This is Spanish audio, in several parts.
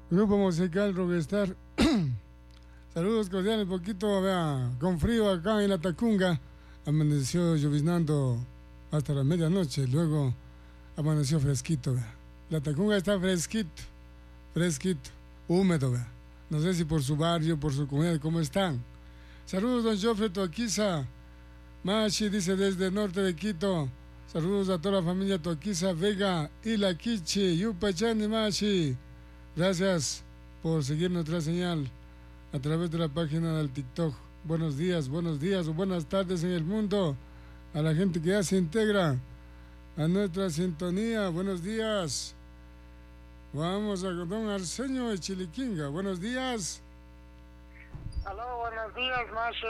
Grupo musical Rockstar. Saludos cordiales, poquito, vea, con frío acá en la Tacunga. Amaneció lloviznando hasta la medianoche, luego amaneció fresquito, vea. La Tacunga está fresquito, húmedo, vea. No sé si por su barrio, por su comunidad, ¿cómo están? Saludos, don Jofre Toaquiza. Machi dice desde el norte de Quito. Saludos a toda la familia Toaquiza, Vega y La Quiche, Yupachani Machi. Gracias por seguir nuestra señal a través de la página del TikTok. Buenos días o buenas tardes en el mundo. A la gente que ya se integra a nuestra sintonía. Buenos días. Vamos a don Arsenio de Chiliquinga. Buenos días. Aló, buenos días, Mache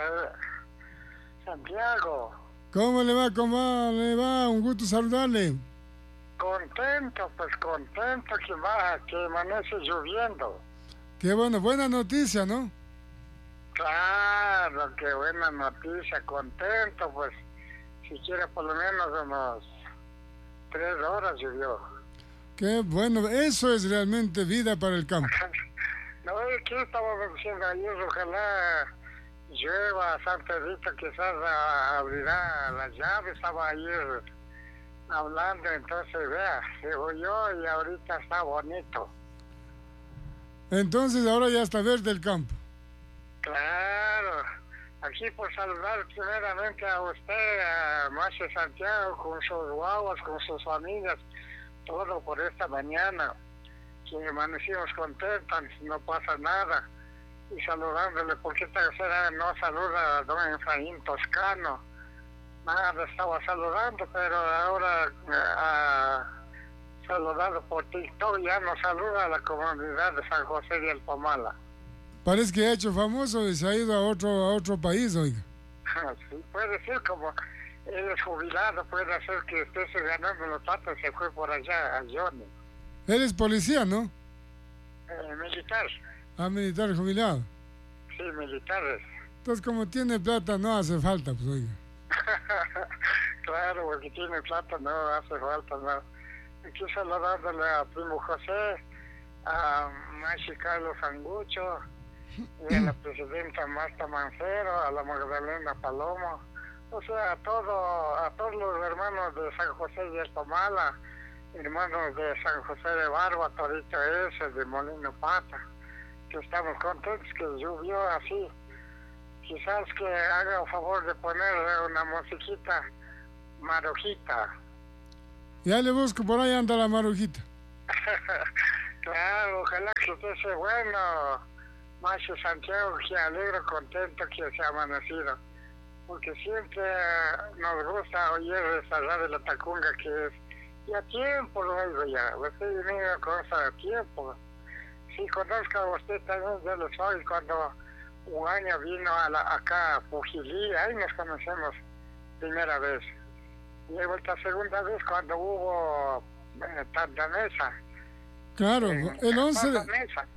Santiago. ¿Cómo le va? ¿Cómo le va? Un gusto saludarle. Contento que amanece lloviendo. Qué bueno, buena noticia, ¿no? Claro, qué buena noticia, contento, pues, siquiera por lo menos unos 3 horas llovió. Qué bueno, eso es realmente vida para el campo. No, aquí estábamos diciendo ayer, ojalá llueva, San Pedrito quizás abrirá la llave, estaba ayer hablando, entonces vea, digo yo, y ahorita está bonito. Entonces ahora ya está verde el campo. Claro, aquí por saludar primeramente a usted, a Mache Santiago, con sus guaguas, con sus familias, todo por esta mañana, que amanecimos contentos, no pasa nada, y saludándole, porque esta tercera no saluda a don Efraín Toscano, nada, estaba saludando, pero ahora saludado por TikTok ya nos saluda a la comunidad de San José de Alpamala. Parece que ha hecho famoso y se ha ido a otro país, oiga. Sí, puede ser, como él es jubilado, puede ser que esté ganando los datos, se fue por allá a Johnny. Él es policía, ¿no? Militar. Ah, militar jubilado. Sí, militares. Entonces, como tiene plata, no hace falta, pues, oiga. Claro, porque tiene plata, no hace falta, no. Aquí saludándole a Primo José, a Machi Carlos Angucho, y a la presidenta Marta Mancero, a la Magdalena Palomo, o sea, a todos los hermanos de San José de Alpamala, hermanos de San José de Barba, Torito S, de Molino Pata, que estamos contentos que llovió así. Quizás que haga el favor de poner una musiquita marujita. Ya le busco, por ahí anda la marujita. Claro, ojalá que usted sea bueno, Macho Santiago, que alegro, contento que se ha amanecido. Porque siempre nos gusta oír esa radio de la Tacunga, que es ya tiempo luego ya. Usted viene con eso tiempo. Si conozco a usted también, yo lo soy, cuando un año vino acá a Pujilí, ahí nos conocemos primera vez. Y he vuelto a segunda vez cuando hubo tanta mesa. Claro, el 11 de...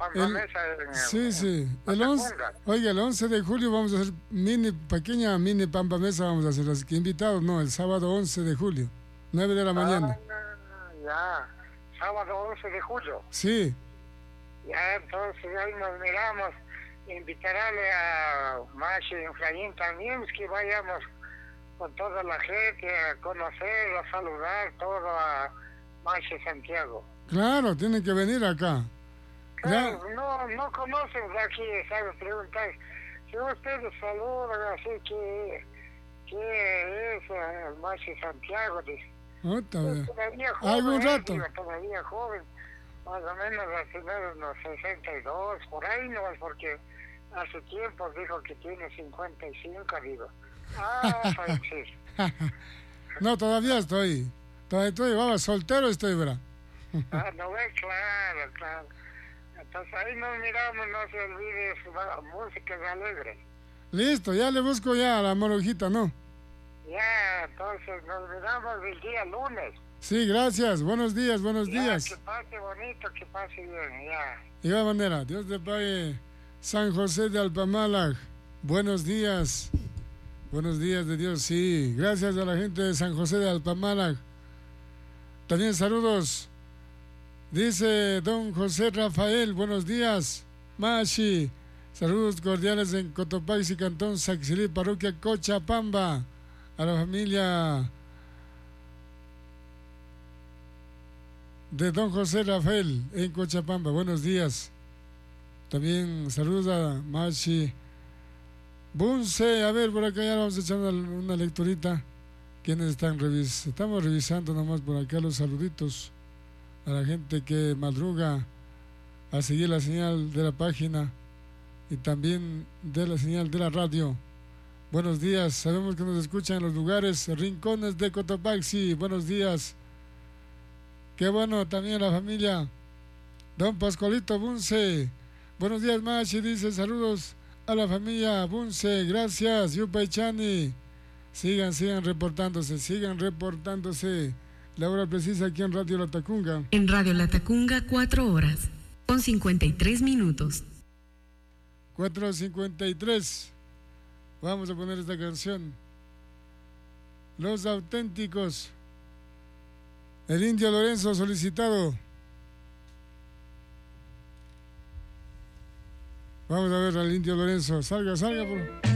Sí, el 11, oiga, el 11 de julio vamos a hacer pequeña mini Pampa Mesa, vamos a hacer, así que invitados, no, el sábado 11 de julio, 9 de la mañana. Ya, sábado 11 de julio. Sí. Ya, entonces ahí nos miramos, invitarle a Machi y Efraín también, que vayamos con toda la gente a conocer, a saludar todo a Machi Santiago. Claro, tienen que venir acá. Claro, no conocen de aquí, ¿sabes? Preguntar, si ustedes saludan, así que es el Machi Santiago, dice. Todavía joven, algún rato. Todavía joven, más o menos a tener unos 62, por ahí no, porque hace tiempo dijo que tiene 55, digo. Sí. No, todavía estoy, vamos, soltero estoy, ¿verdad? No ve, claro. Entonces ahí nos miramos, no se olvide su música alegre. Listo, ya le busco ya a la marujita, ¿no? Ya, entonces nos miramos el día lunes. Sí, gracias, buenos días. Que pase bonito, que pase bien, ya. De igual manera, Dios te pague. San José de Alpamala, buenos días de Dios, sí, gracias a la gente de San José de Alpamala. También saludos Dice don José Rafael, buenos días, Mashi. Saludos cordiales en Cotopaxi, Cantón Saxilí, Parroquia Cochabamba. A la familia de don José Rafael en Cochabamba. Buenos días. También saludos a Mashi Bunce. A ver, por acá ya vamos a echar una lecturita. ¿Quiénes están revisando? Estamos revisando nomás por acá los saluditos a la gente que madruga a seguir la señal de la página y también de la señal de la radio. Buenos días, sabemos que nos escuchan en los lugares, rincones de Cotopaxi. Buenos días. Qué bueno, también la familia don Pascualito Bunce. Buenos días, Machi, dice saludos a la familia Bunce. Gracias, Yupaychani. Sigan reportándose. La hora precisa aquí en Radio La Tacunga. En Radio La Tacunga, 4 horas, con 53 minutos. 4:53. Vamos a poner esta canción. Los Auténticos. El Indio Lorenzo solicitado. Vamos a ver al Indio Lorenzo. Salga, por...